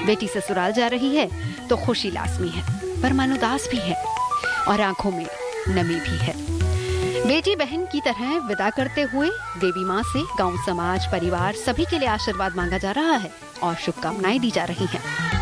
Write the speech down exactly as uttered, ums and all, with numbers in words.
बेटी ससुराल जा रही है तो खुशी लाजमी है, पर मन उदास भी है और आंखों में नमी भी है। बेटी बहन की तरह विदा करते हुए देवी माँ से गांव समाज परिवार सभी के लिए आशीर्वाद मांगा जा रहा है और शुभकामनाएं दी जा रही हैं।